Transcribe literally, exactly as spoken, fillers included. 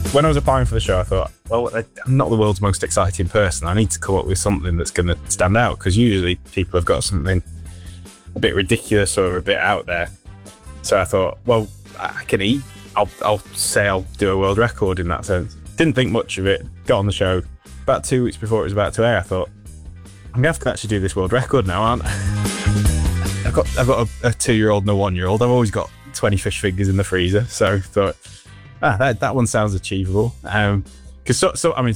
When I was applying for the show, I thought, well, I'm not the world's most exciting person. I need to come up with something that's going to stand out, because usually people have got something a bit ridiculous or a bit out there. So I thought, well, I can eat. I'll, I'll say I'll do a world record in that sense. Didn't think much of it. Got on the show. About two weeks before it was about to air, I thought, I'm going to have to actually do this world record now, aren't I? I've got, I've got a, a two-year-old and a one-year-old. I've always got twenty fish fingers in the freezer. So I thought, ah, that, that one sounds achievable. Um, because so, so, I mean,